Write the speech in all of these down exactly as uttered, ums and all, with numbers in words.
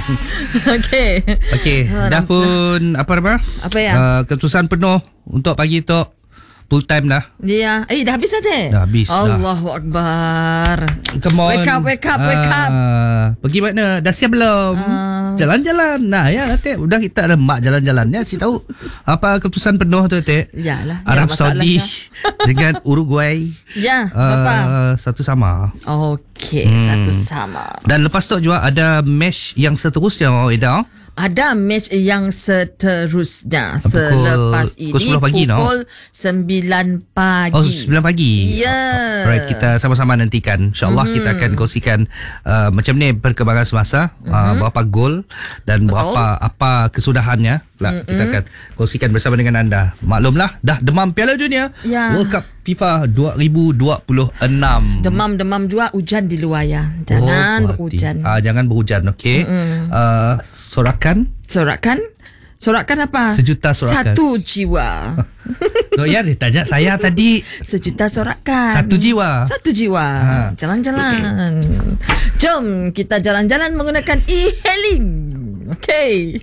Okey. Okey, Ha, dah nampak. pun apa nama? Apa ya? Uh, keputusan penuh untuk pagi tu. Full time dah. Ya. Eh, dah habis dah, Teh? Dah habis dah. Allahu Akbar. Come on. Wake up, wake up, wake up. Ah, pergi mana? Dah siap belum? Ah. Jalan-jalan. Nah, ya lah, Tek. Udah kita ada mak jalan-jalannya. Si tahu apa keputusan penuh tu, Tek? Yalah. Arab ya, Saudi masalahnya. dengan Uruguay. Ya, uh, apa? Satu sama. Okey, Hmm. satu sama. Dan lepas tu juga ada match yang seterusnya, oh, Ida. Ada match yang seterusnya Pukul- selepas ini pukul sepuluh pagi, no? pukul sembilan pagi. Oh, sembilan pagi. Ya. Alright, kita sama-sama nantikan. InsyaAllah mm-hmm. kita akan kongsikan uh, macam ni perkembangan semasa, mm-hmm. uh, berapa gol dan Betul. berapa apa kesudahannya. Mm-hmm. Kita akan kongsikan bersama dengan anda. Maklumlah, dah demam Piala Dunia Ya. World Cup FIFA dua ribu dua puluh enam. Demam-demam juga, hujan di luar ya. Jangan Oh, berhujan. Ah, jangan berhujan, okey. Mm-hmm. Uh, sorakan Sorakan? Sorakan apa? Sejuta sorakan. Satu jiwa. No, ya, dia tanya saya tadi. Sejuta sorakan. Satu jiwa. Satu jiwa. Ha. Jalan-jalan. Jom kita jalan-jalan menggunakan e-hailing. Okey.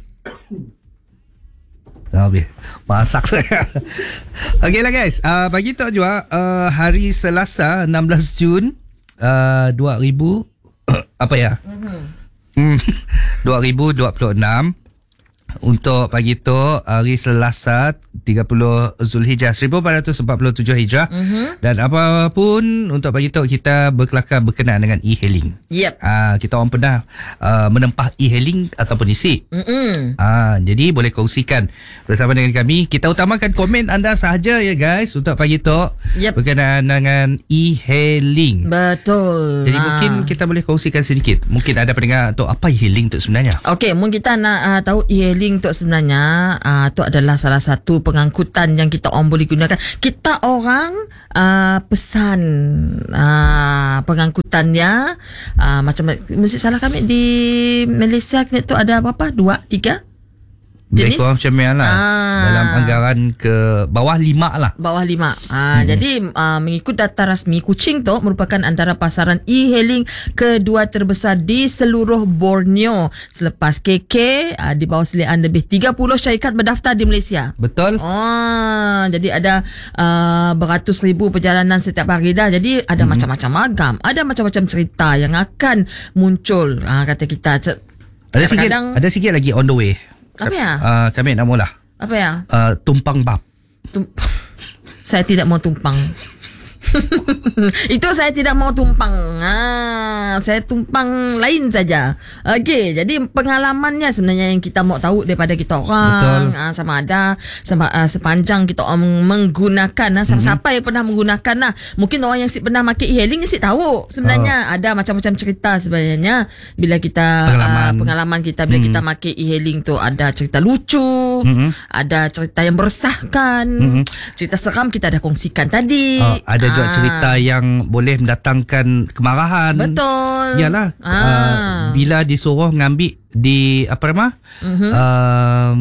Habis masak saya. Okey lah guys, uh, bagi tahu juga uh, hari Selasa enam belas Jun uh, dua ribu apa ya? Mm-hmm. dua ribu dua puluh enam. Untuk pagi tu hari Selasa tiga puluh Zulhijjah seribu empat ratus empat puluh tujuh Hijrah. Mm-hmm. Dan apapun untuk pagi tu kita berkelakar berkenaan dengan e-hailing. Yep. Ah, kita orang pernah uh, menempah e-hailing ataupun isi. Mm-mm. Ah, jadi boleh kongsikan bersama dengan kami. Kita utamakan komen anda sahaja ya guys untuk pagi tu Yep. berkenaan dengan e-hailing. Betul. Jadi Ha. mungkin kita boleh kongsikan sedikit. Mungkin ada pendengar tu apa e-hailing tu sebenarnya? Okey, mungkin kita nak uh, tahu e-hailing tu sebenarnya uh, tu adalah salah satu pengangkutan yang kita orang boleh gunakan. Kita orang uh, pesan uh, pengangkutannya uh, macam mesti salah kami di Malaysia ni tu ada apa-apa? Dua, tiga jenis. Lebih kurang macam ni lah. Ah. Dalam anggaran ke bawah lima lah. Bawah lima. Ah, hmm. Jadi uh, mengikut data rasmi, Kuching tu merupakan antara pasaran e-hailing kedua terbesar di seluruh Borneo. Selepas K K, uh, di bawah seliaan lebih tiga puluh syarikat berdaftar di Malaysia. Betul? Oh, jadi ada uh, beratus ribu perjalanan setiap hari dah. Jadi ada hmm. macam-macam agam. Ada macam-macam cerita yang akan muncul. Uh, kata kita. Ada sikit, ada sikit lagi on the way. Apa ya? Uh, kami nak mula. Apa ya? Uh, tumpang bab. Tum- saya tidak mau tumpang. Itu saya tidak mau tumpang. Ha, saya tumpang lain saja. Okey, jadi pengalamannya sebenarnya yang kita mau tahu daripada kita orang. Ha, sama ada sama, uh, sepanjang kita orang menggunakan. Ha, siapa mm-hmm. yang pernah menggunakan lah. Mungkin orang yang si pernah pakai e-hailing si tahu. Sebenarnya oh. ada macam-macam cerita sebenarnya bila kita pengalaman, uh, pengalaman kita bila mm. kita pakai e-hailing tu ada cerita lucu, mm-hmm. ada cerita yang meresahkan, mm-hmm. cerita seram kita dah kongsikan tadi. Oh, ada juga cerita yang boleh mendatangkan kemarahan. Betul. Yalah. Ah. Uh, bila disuruh ngambil di apa nama? Mm-hmm. Um,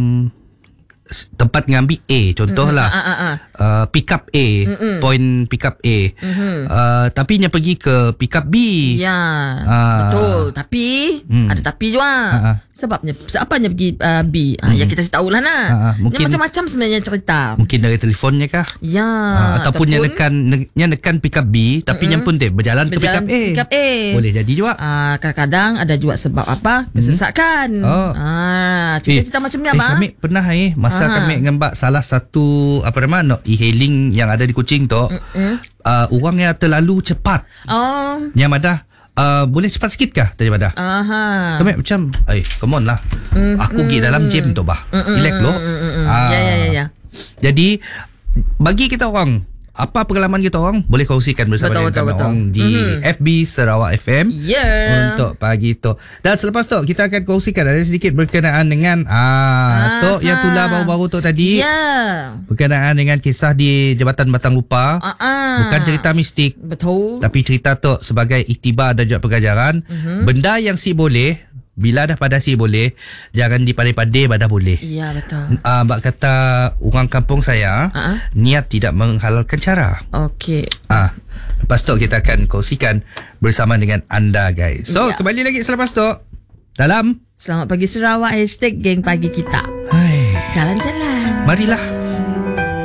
tempat ngambil A contohlah. Mm-hmm. Ah, ah, ah. Uh, pick up A, mm-hmm. point pick up A. Mm-hmm. Uh, tapi nya pergi ke pick up B. Ya. Uh, betul. Tapi mm. ada tapi juga. Uh-huh. Sebabnya sebabnya pergi uh, B. Uh, mm. Ya kita tahu lah nah. Uh-huh. Mungkin macam-macam sebenarnya cerita. Mungkin dari telefonnya kah? Ya. Uh, ataupun nya nekan nya nekan pick up B tapi mm-hmm. yang pun dia berjalan, berjalan ke pick up A. Pick up A. Boleh jadi juga. Uh, kadang-kadang ada juga sebab apa? Kesesakan. Mm. Oh. Ah, cerita-cerita eh, macam ni apa? Eh, kami pernah eh masa uh-huh. kami ngembak salah satu apa nama no, e-hailing yang ada di Kuching tu, uh, orangnya terlalu cepat. Oh. Yang ada uh, boleh cepat sikit kah tadi pada? Aha. Kami macam, eh, come on lah. Mm, aku pergi mm, dalam jam tu bah. Mm, Relax lo. Mm, mm, ah. Ya ya ya ya. Jadi bagi kita orang, apa pengalaman kita orang boleh kongsikan bersama betul, dengan betul, orang betul. di mm-hmm. F B Sarawak F M yeah. untuk pagi tu. Dan selepas tu kita akan kongsikan ada sedikit berkenaan dengan ah tu yang tular baru-baru tu tadi. Yeah. Berkenaan dengan kisah di Jabatan Batang Lupa. Uh-uh. Bukan cerita mistik. Betul. Tapi cerita tu sebagai iktibar dan juga pengajaran. Mm-hmm. Benda yang si boleh bila dah pada si boleh, jangan dipade-pade pada boleh. Ya, betul. Ah, uh, bak kata orang kampung saya, uh-huh. niat tidak menghalalkan cara. Okey. Ah, uh, lepas tu kita akan kongsikan bersama dengan anda guys. So, ya. Kembali lagi selepas tu dalam Selamat pagi Sarawak. Hashtag geng pagi kita. Hai. Jalan-jalan. Marilah.